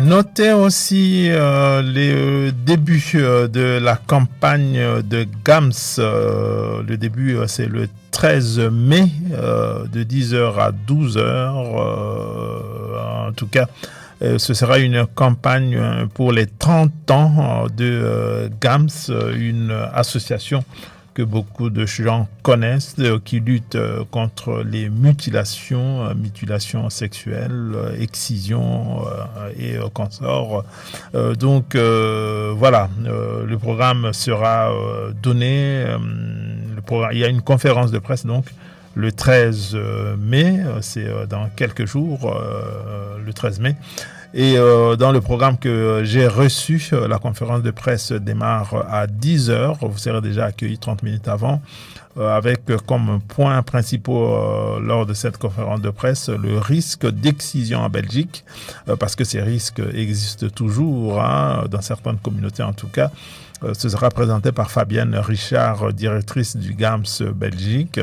Notez aussi les débuts de la campagne de GAMS. Le début, c'est le 13 mai, de 10h à 12h. En tout cas, ce sera une campagne pour les 30 ans de GAMS, une association que beaucoup de gens connaissent, qui lutte contre les mutilations sexuelles, excisions et consorts. Donc voilà, le programme sera donné. Il y a une conférence de presse donc le 13 mai, c'est dans quelques jours, le 13 mai. Et dans le programme que j'ai reçu, la conférence de presse démarre à 10h. Vous serez déjà accueillis 30 minutes avant, avec comme points principaux lors de cette conférence de presse le risque d'excision en Belgique, parce que ces risques existent toujours, dans certaines communautés en tout cas. Ce sera présenté par Fabienne Richard, directrice du GAMS Belgique.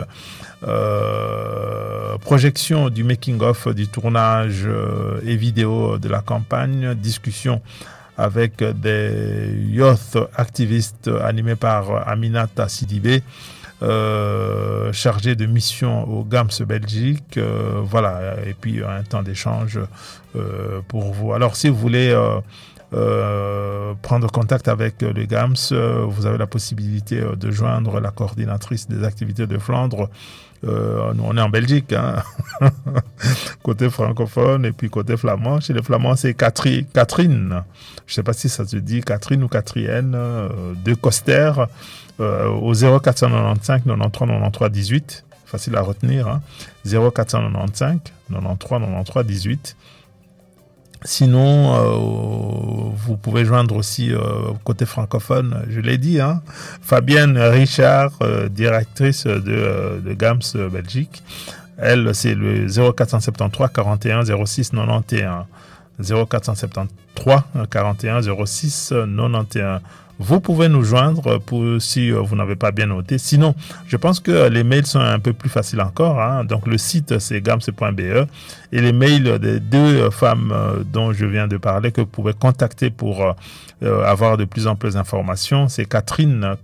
Projection du making-of du tournage et vidéo de la campagne. Discussion avec des youth activistes animés par Aminata Sidibé, chargé de mission au GAMS Belgique. Voilà, et puis un temps d'échange pour vous. Alors, si vous voulez prendre contact avec le GAMS, vous avez la possibilité de joindre la coordinatrice des activités de Flandre. Nous, on est en Belgique, côté francophone, et puis côté flamand. Chez les flamands, c'est Catherine. Je ne sais pas si ça se dit Catherine ou Catrienne, de Coster, au 0495 93 93 18. Facile à retenir, 0495 93 93 18. Sinon, vous pouvez joindre aussi côté francophone, je l'ai dit, Fabienne Richard, directrice de GAMS Belgique. Elle, c'est le 0473 41 06 91. 0473 41 06 91. Vous pouvez nous joindre si vous n'avez pas bien noté. Sinon, je pense que les mails sont un peu plus faciles encore. Donc, le site, c'est gams.be. Et les mails des deux femmes dont je viens de parler, que vous pouvez contacter pour avoir de plus en plus d'informations, c'est Catherine,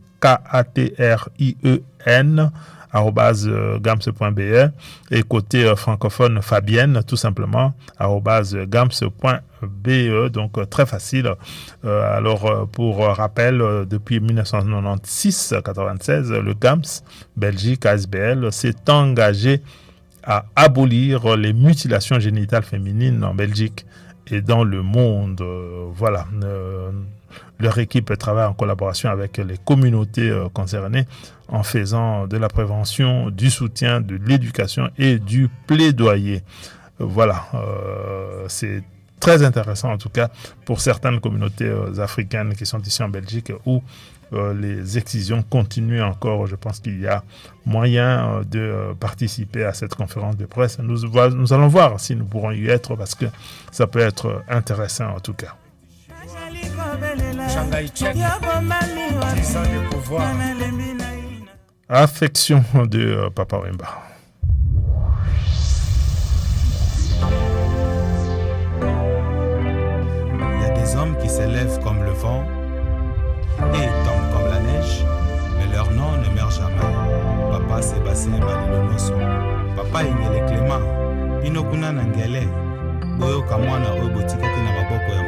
Katrien, @gams.be, et côté francophone, Fabienne, tout simplement, @gams.be. Donc très facile. Alors pour rappel, depuis 1996, le GAMS Belgique ASBL s'est engagé à abolir les mutilations génitales féminines en Belgique et dans le monde. Voilà. Leur équipe travaille en collaboration avec les communautés concernées en faisant de la prévention, du soutien, de l'éducation et du plaidoyer. Voilà, c'est très intéressant en tout cas pour certaines communautés africaines qui sont ici en Belgique où les excisions continuent encore. Je pense qu'il y a moyen de participer à cette conférence de presse. Nous allons voir si nous pourrons y être parce que ça peut être intéressant en tout cas. Affection de Papa Wemba. Il y a des hommes qui s'élèvent comme le vent et tombent comme la neige, mais leur nom ne meurt jamais. Papa Sébastien Balilonoso, Papa Ingele Clément, Binokuna Nangele, Boyo Kamwana Obotikati na Baboko ya